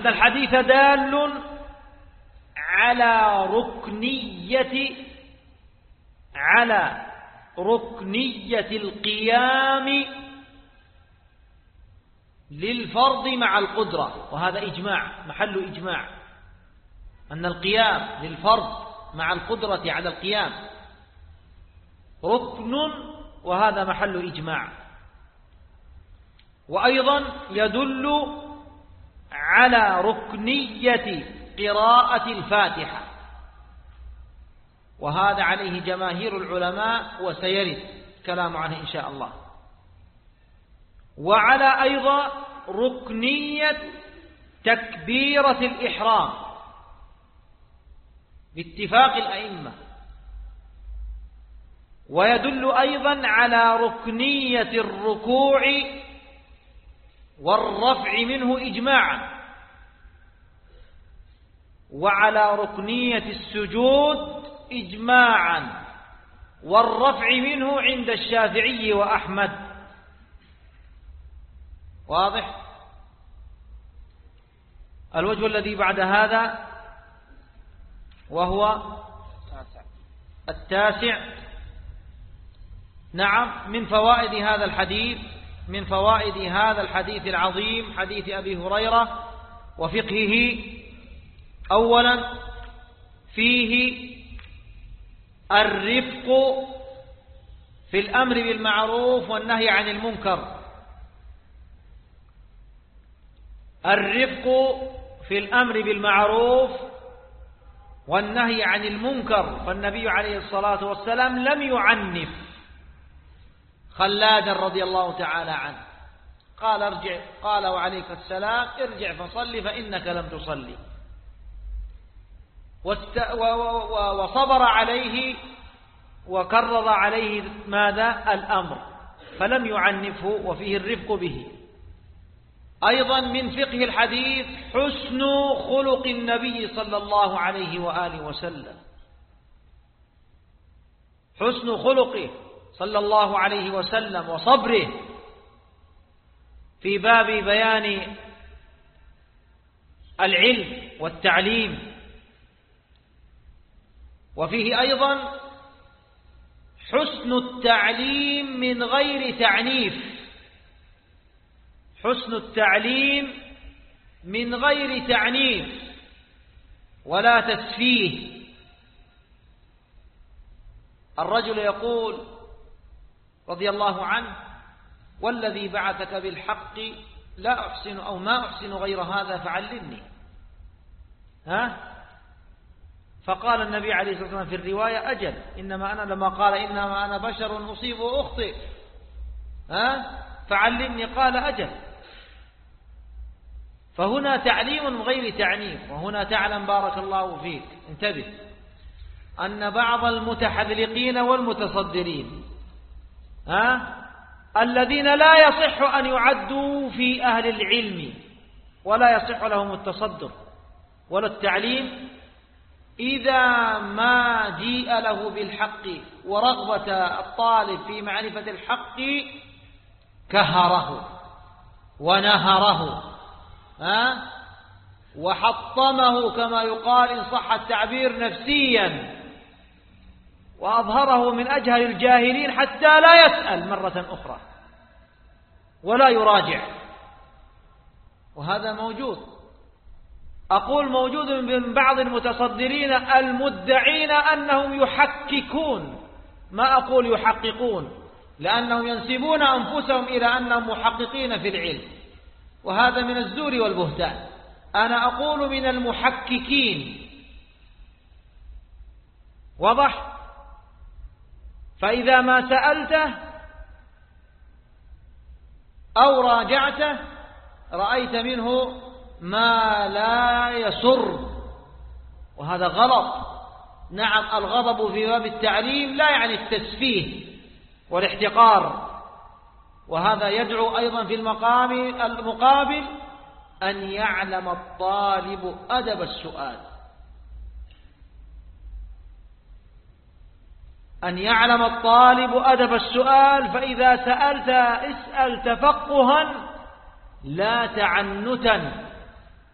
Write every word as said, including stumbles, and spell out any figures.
هذا الحديث دال على ركنية على ركنية القيام للفرض مع القدرة، وهذا إجماع، محل إجماع، أن القيام للفرض مع القدرة على القيام ركن، وهذا محل إجماع. وأيضا يدل على ركنية قراءة الفاتحة، وهذا عليه جماهير العلماء وسيرد كلام عنه إن شاء الله. وعلى أيضا ركنية تكبيرة الإحرام باتفاق الأئمة. ويدل أيضا على ركنية الركوع والرفع منه إجماعا، وعلى ركنية السجود إجماعا، والرفع منه عند الشافعي وأحمد. واضح؟ الوجه الذي بعد هذا وهو التاسع. نعم، من فوائد هذا الحديث من فوائد هذا الحديث العظيم، حديث أبي هريرة وفقهه، أولا فيه الرفق في الأمر بالمعروف والنهي عن المنكر. الرفق في الأمر بالمعروف والنهي عن المنكر، فالنبي عليه الصلاة والسلام لم يعنف خلادا رضي الله تعالى عنه، قال ارجع، قال وعليك السلام، ارجع فصلي فإنك لم تصلي، وصبر عليه وكرر عليه ماذا؟ الأمر، فلم يعنفه، وفيه الرفق به. أيضا من فقه الحديث حسن خلق النبي صلى الله عليه وآله وسلم، حسن خلقه صلى الله عليه وسلم وصبره في باب بيان العلم والتعليم. وفيه أيضا حسن التعليم من غير تعنيف، حسن التعليم من غير تعنيف ولا تسفيه. الرجل يقول رضي الله عنه: والذي بعثك بالحق لا أحسن أو ما أحسن غير هذا فعلمني. ها؟ فقال النبي عليه الصلاة والسلام في الرواية: أجل، إنما أنا، لما قال إنما أنا بشر أصيب وأخطئ، ها؟ فعلمني، قال: أجل. فهنا تعليم من غير تعنيف. وهنا تعلم بارك الله فيك، انتبه، أن بعض المتحذلقين والمتصدرين ها الذين لا يصح أن يعدوا في أهل العلم ولا يصح لهم التصدر ولا التعليم، إذا ما جيء له بالحق ورغبة الطالب في معرفة الحق كهره ونهره ها وحطمه كما يقال إن صح التعبير نفسيا، وأظهره من أجهل الجاهلين حتى لا يسأل مرة أخرى ولا يراجع. وهذا موجود، أقول موجود من بعض المتصدرين المدعين أنهم يحققون، ما أقول يحققون، لأنهم ينسبون أنفسهم إلى أنهم محققين في العلم، وهذا من الزور والبهتان. أنا أقول من المحققين. واضح؟ فإذا ما سألته أو راجعته رأيت منه ما لا يسر، وهذا غلط. نعم، الغضب في باب التعليم لا يعني التسفيه والاحتقار، وهذا يدعو أيضا في المقام المقابل أن يعلم الطالب أدب السؤال، أن يعلم الطالب أدب السؤال. فإذا سألت اسأل تفقها لا تعنتا،